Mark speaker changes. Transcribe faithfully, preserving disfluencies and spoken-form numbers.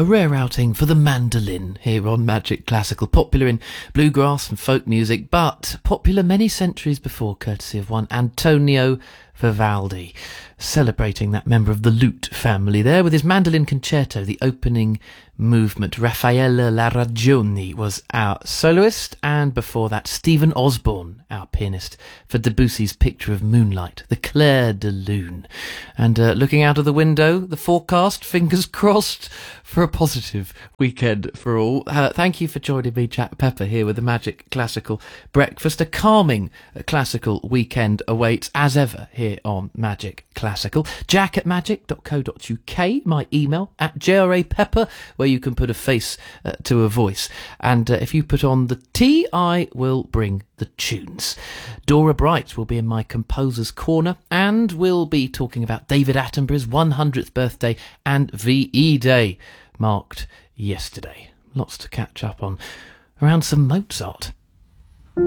Speaker 1: a rare outing for the mandolin here on Magic Classical, popular in bluegrass and folk music, but popular many centuries before, courtesy of one Antonio Vivaldi, celebrating that member of the lute family there with his mandolin concerto, the opening movement. Raffaele Larragioni was our soloist, and before that Stephen Osborne, our pianist, for Debussy's Picture of Moonlight, the Clair de Lune. And uh, looking out of the window, the forecast, fingers crossed for a positive weekend for all. Uh, thank you for joining me, Jack Pepper, here with the Magic Classical Breakfast. A calming uh, classical weekend awaits, as ever, here on Magic Classical. Jack at magic dot co dot uk, my email, at J R A Pepper, where you can put a face uh, to a voice. And uh, if you put on the T, I will bring the tunes. Dora Bright will be in my Composer's Corner, and we'll be talking about David Attenborough's one hundredth birthday and V E Day, marked yesterday. Lots to catch up on around some Mozart.